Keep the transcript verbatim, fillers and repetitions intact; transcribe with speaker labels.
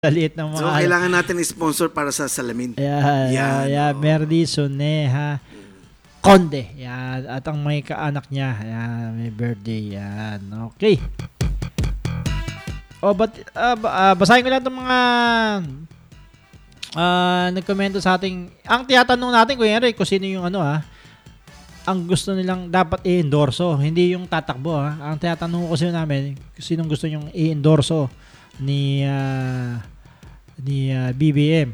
Speaker 1: Liit ng mga...
Speaker 2: So, kailangan natin sponsor para sa salamin.
Speaker 1: Yeah, yeah, yeah.
Speaker 2: oh.
Speaker 1: Merdi Soneha Conde. Yan. At ang may kaanak niya. Yan. May birthday. Yan. Okay. O, but, uh, uh, basahin ko lang itong mga uh, nagkomento sa ating... Ang tiyatanong natin, Kuya Henry, kung sino yung ano ha, ang gusto nilang dapat i-endorso. Hindi yung tatakbo ha. Ang tiyatanong ko sino namin, kung sinong gusto nyong i-endorso ni... Uh, ni uh, B B M.